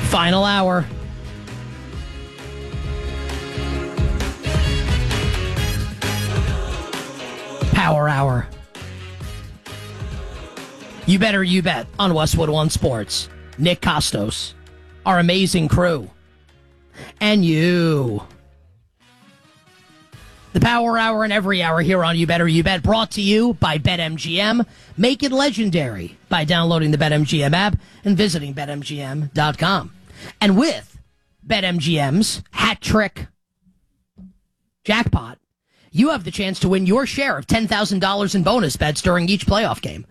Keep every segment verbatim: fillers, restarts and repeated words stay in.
Final hour. Power hour. You better you bet on Westwood One Sports. Nick Costos, our amazing crew, and you. The Power Hour and every hour here on You Better You Bet, brought to you by BetMGM. Make it legendary by downloading the BetMGM app and visiting Bet M G M dot com. And with BetMGM's hat trick jackpot, you have the chance to win your share of ten thousand dollars in bonus bets during each playoff game.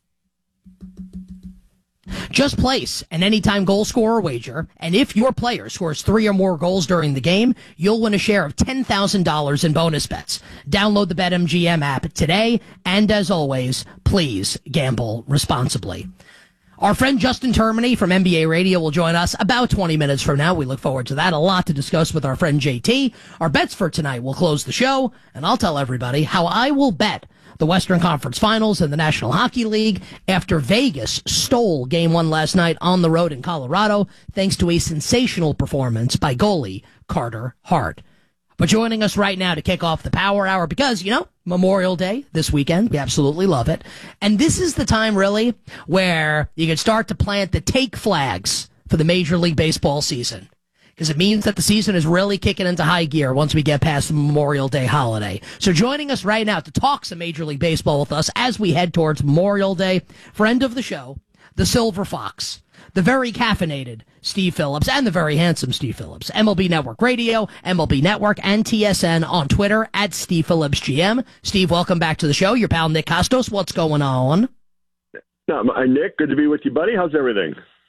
Just place an anytime goal scorer wager, and if your player scores three or more goals during the game, you'll win a share of ten thousand dollars in bonus bets. Download the BetMGM app today, and as always, please gamble responsibly. Our friend Justin Termini from N B A Radio will join us about twenty minutes from now. We look forward to that. A lot to discuss with our friend J T. Our bets for tonight will close the show, and I'll tell everybody how I will bet the Western Conference Finals in the National Hockey League after Vegas stole Game one last night on the road in Colorado, thanks to a sensational performance by goalie Carter Hart. But joining us right now to kick off the Power Hour, because, you know, Memorial Day this weekend, we absolutely love it. And this is the time, really, where you can start to plant the take flags for the Major League Baseball season, because it means that the season is really kicking into high gear once we get past the Memorial Day holiday. So joining us right now to talk some Major League Baseball with us as we head towards Memorial Day, friend of the show, the Silver Fox, the very caffeinated Steve Phillips, and the very handsome Steve Phillips. M L B Network Radio, M L B Network, and T S N on Twitter at Steve Phillips G M. Steve, welcome back to the show. Your pal Nick Costos, what's going on? No, Nick, good to be with you, buddy. How's everything?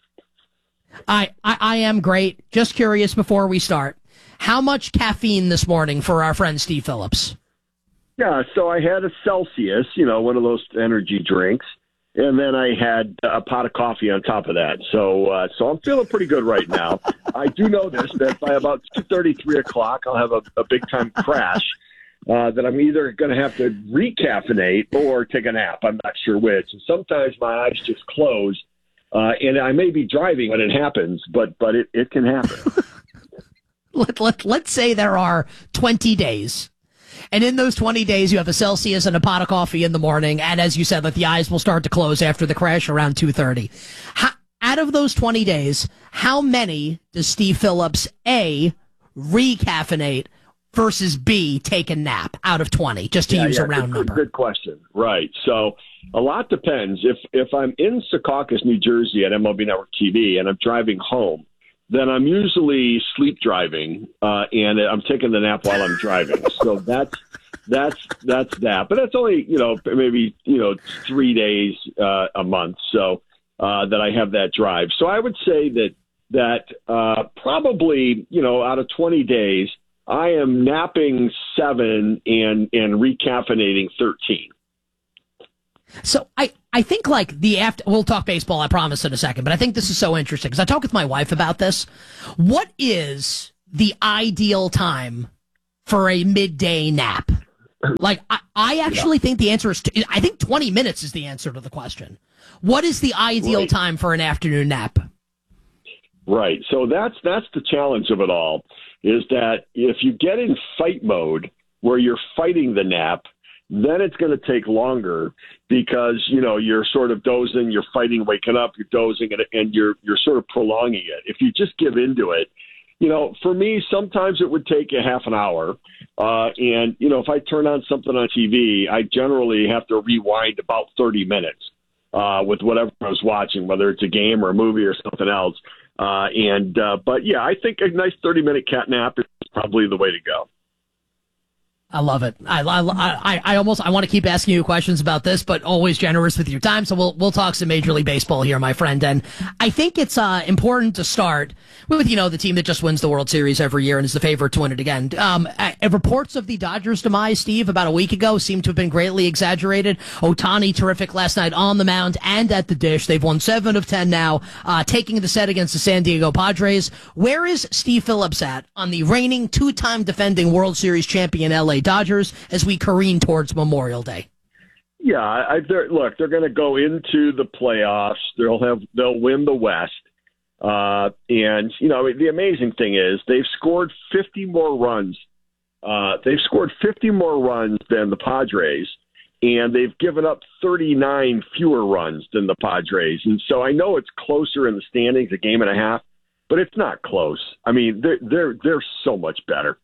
I, I, I am great. Just curious before we start, how much caffeine this morning for our friend Steve Phillips? Yeah, so I had a Celsius, you know, one of those energy drinks, and then I had a pot of coffee on top of that. So uh, so I'm feeling pretty good right now. I do know this, that by about two thirty, three o'clock, I'll have a, a big-time crash uh, that I'm either going to have to recaffeinate or take a nap. I'm not sure which. And sometimes my eyes just close. Uh, and I may be driving when it happens, but but it, it can happen. let, let, let's say there are twenty days. And in those twenty days, you have a Celsius and a pot of coffee in the morning. And as you said, like, the eyes will start to close after the crash around two thirty. How, out of those twenty days, how many does Steve Phillips, A, recaffeinate versus B, take a nap out of twenty, just to yeah, use yeah, a round good, number? Good question. Right. So a lot depends. If if I'm in Secaucus, New Jersey at M L B Network T V and I'm driving home, then I'm usually sleep driving uh, and I'm taking the nap while I'm driving. So that's that's that's that. But that's only, you know, maybe, you know, three days uh, a month. So uh, that I have that drive. So I would say that that uh, probably, you know, out of twenty days, I am napping seven and, and recaffeinating thirteen. So I, I think like the after, we'll talk baseball, I promise, in a second, but I think this is so interesting because I talked with my wife about this. What is the ideal time for a midday nap? Like, I, I actually yeah. think the answer is, t- I think twenty minutes is the answer to the question. What is the ideal right. time for an afternoon nap? Right. So that's, that's the challenge of it all, is that if you get in fight mode where you're fighting the nap, then it's going to take longer because, you know, you're sort of dozing, you're fighting, waking up, you're dozing, and, and you're you're sort of prolonging it. If you just give into it, you know, for me, sometimes it would take a half an hour. Uh, and, you know, if I turn on something on T V, I generally have to rewind about thirty minutes uh, with whatever I was watching, whether it's a game or a movie or something else. Uh, and uh, but, yeah, I think a nice thirty-minute cat nap is probably the way to go. I love it. I, I, I, I almost I want to keep asking you questions about this, but always generous with your time. So we'll we'll talk some Major League Baseball here, my friend. And I think it's uh, important to start with, you know, the team that just wins the World Series every year and is the favorite to win it again. Um, uh, reports of the Dodgers' demise, Steve, about a week ago seem to have been greatly exaggerated. Ohtani, terrific last night on the mound and at the dish. They've won seven of ten now, uh, taking the set against the San Diego Padres. Where is Steve Phillips at on the reigning two-time defending World Series champion L A Dodgers as we careen towards Memorial Day? Yeah, I, they're, look, they're going to go into the playoffs. They'll have they'll win the West, Uh, and, you know, the amazing thing is they've scored fifty more runs. Uh, they've scored fifty more runs than the Padres, and they've given up thirty-nine fewer runs than the Padres. And so I know it's closer in the standings, a game and a half, but it's not close. I mean, they're they're they're so much better.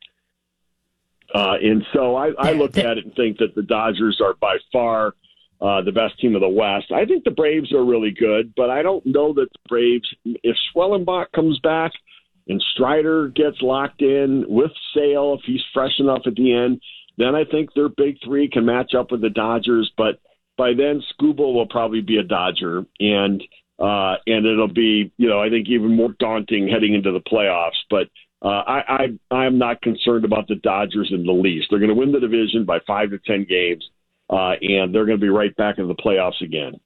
Uh, and so I, I look at it and think that the Dodgers are by far uh, the best team of the West. I think the Braves are really good, but I don't know that the Braves, if Schwellenbach comes back and Strider gets locked in with Sale, if he's fresh enough at the end, then I think their big three can match up with the Dodgers. But by then, Skubal will probably be a Dodger, and uh, and it'll be, you know, I think even more daunting heading into the playoffs. But uh, I, I I am not concerned about the Dodgers in the least. They're going to win the division by five to ten games, uh, and they're going to be right back in the playoffs again.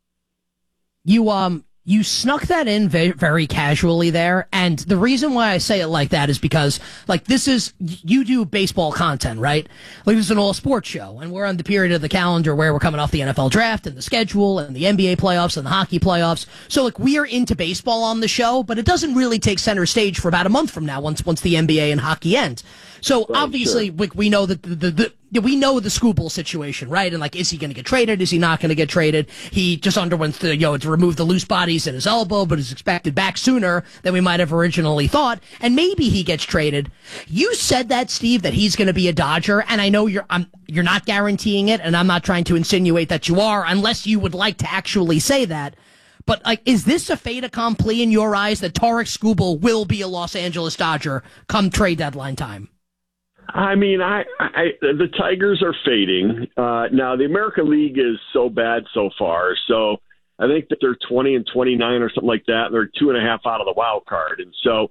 You um. You snuck that in very, very casually there, and the reason why I say it like that is because, like, this is, you do baseball content, right? Like, this is an all-sports show, and we're on the period of the calendar where we're coming off the N F L draft and the schedule and the N B A playoffs and the hockey playoffs. So, like, we are into baseball on the show, but it doesn't really take center stage for about a month from now once once the N B A and hockey end. So, right, obviously, sure. we, we know that the, the, the we know the Skubal situation, right? And, like, is he going to get traded? Is he not going to get traded? He just underwent the, you know, to remove the loose bodies in his elbow, but is expected back sooner than we might have originally thought. And maybe he gets traded. You said that, Steve, that he's going to be a Dodger, and I know you're I'm, you're not guaranteeing it, and I'm not trying to insinuate that you are, unless you would like to actually say that. But, like, is this a fait accompli in your eyes that Tarik Skubal will be a Los Angeles Dodger come trade deadline time? I mean, I, I the Tigers are fading. Uh, now, the American League is so bad so far, so I think that they're twenty and twenty-nine or something like that, and they're two and a half out of the wild card. And so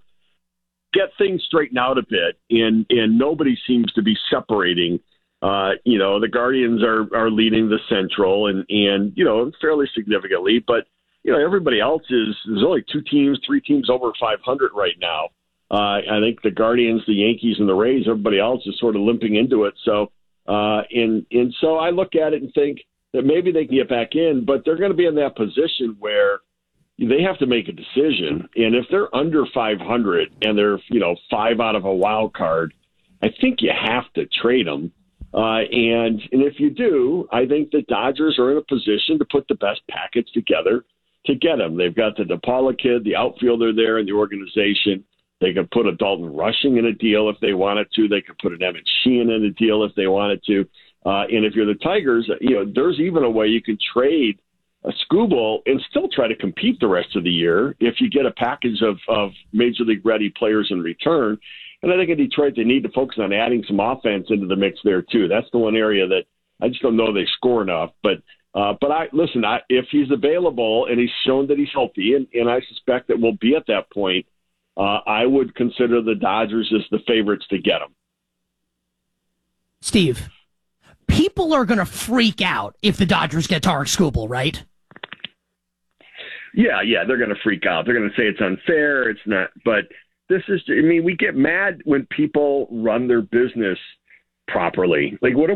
get things straightened out a bit, and, and nobody seems to be separating. Uh, you know, the Guardians are, are leading the Central, and, and, you know, fairly significantly, but, you know, everybody else is, there's only two teams, three teams over five hundred right now. Uh, I think the Guardians, the Yankees, and the Rays, everybody else is sort of limping into it. So, uh, and, and so I look at it and think that maybe they can get back in, but they're going to be in that position where they have to make a decision. And if they're under five hundred and they're, you know, five out of a wild card, I think you have to trade them. Uh, and, and if you do, I think the Dodgers are in a position to put the best package together to get them. They've got the DePaula kid, the outfielder there in the organization. They could put a Dalton Rushing in a deal if they wanted to. They could put an Emmett Sheehan in a deal if they wanted to. Uh, and if you're the Tigers, you know, there's even a way you can trade a Skubal and still try to compete the rest of the year if you get a package of, of Major League ready players in return. And I think in Detroit, they need to focus on adding some offense into the mix there too. That's the one area that I just don't know they score enough. But uh, but I listen, I, if he's available and he's shown that he's healthy, and, and I suspect that we'll be at that point, Uh, I would consider the Dodgers as the favorites to get him. Steve, people are going to freak out if the Dodgers get Tarik Skubal, right? Yeah, yeah, they're going to freak out. They're going to say it's unfair. It's not. But this is, I mean, we get mad when people run their business properly. Like, what